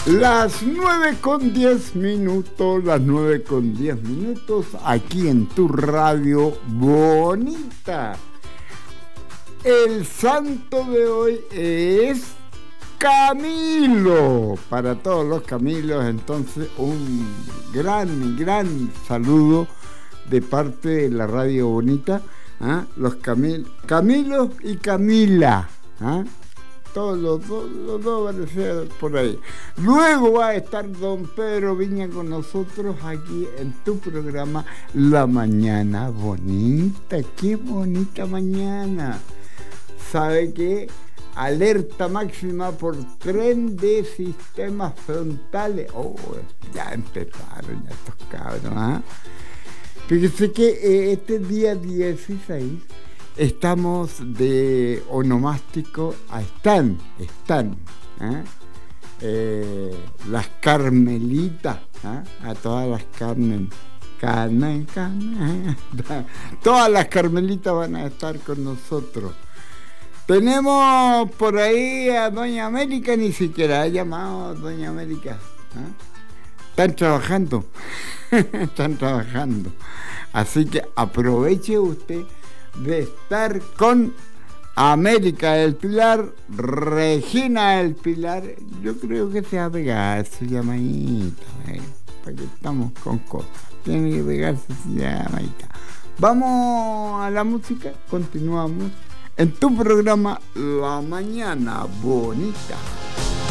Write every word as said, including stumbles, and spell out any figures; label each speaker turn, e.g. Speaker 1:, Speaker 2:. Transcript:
Speaker 1: Las nueve con diez minutos, las nueve con diez minutos, aquí en tu radio bonita. El santo de hoy es Camilo. Para todos los Camilos, entonces, un gran, gran saludo de parte de la radio bonita. ¿Ah? Los Camil- Camilo y Camila. ¿Ah? Todos los dos, los dos van a ser por ahí. Luego va a estar don Pedro Viña con nosotros aquí en tu programa La Mañana Bonita. ¡Qué bonita mañana! ¿Sabe qué? Alerta máxima por tren de sistemas frontales. Oh, ya empezaron ya estos cabros, ¿ah? ¿eh? Fíjese que eh, este día dieciséis estamos de onomástico a están, están, ¿eh? Eh, las Carmelitas, ¿eh? A todas las Carmen, Carmen, Carmen, todas las Carmelitas van a estar con nosotros. Tenemos por ahí a Doña América, ni siquiera ha llamado a Doña América, ¿eh? Están trabajando, están trabajando. Así que aproveche usted de estar con América del Pilar, Regina del Pilar. Yo creo que se va a pegar su llamadita, ¿eh? Porque estamos con cosas. Tiene que pegarse su llamadita. Vamos a la música, continuamos en tu programa La Mañana Bonita.